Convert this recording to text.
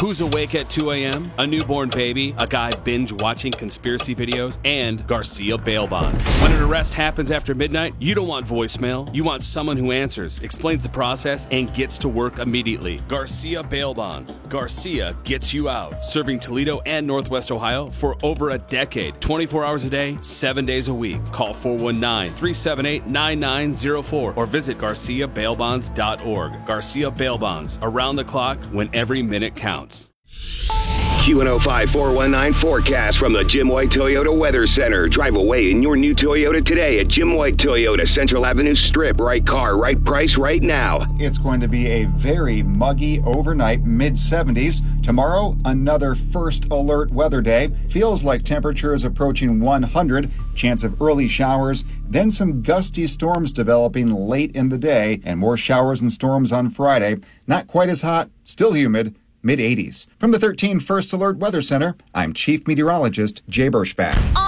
Who's awake at 2 a.m.? A newborn baby, a guy binge-watching conspiracy videos, and Garcia bail bonds. When an arrest happens after midnight, you don't want voicemail. You want someone who answers, explains the process, and gets to work immediately. Garcia bail bonds. Garcia gets you out. Serving Toledo and Northwest Ohio for over a decade. 24 hours a day, 7 days a week. Call 419-378-9904 or visit GarciaBailBonds.org. Garcia Bail Bonds. Around the clock when every minute counts. Q105 419 forecast from the Jim White Toyota Weather Center. Drive away in your new Toyota today at Jim White Toyota, Central Avenue Strip. Right car, right price, right now. It's going to be a very muggy overnight, mid-70s. Tomorrow, another first alert weather day. Feels like temperatures approaching 100. Chance of early showers. Then some gusty storms developing late in the day. And more showers and storms on Friday. Not quite as hot, still humid. Mid-80s. From the 13 First Alert Weather Center, I'm Chief Meteorologist Jay Berschbach.